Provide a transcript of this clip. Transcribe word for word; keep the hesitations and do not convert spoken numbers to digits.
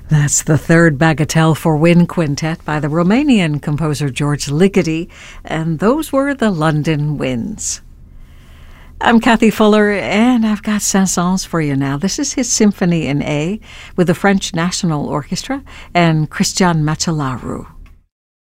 That's the third Bagatelle for Wind Quintet by the Romanian composer George Ligeti, and those were the London Winds. I'm Kathy Fuller, and I've got Saint-Saëns for you now. This is his Symphony in A with the French National Orchestra and Christian Macellaro.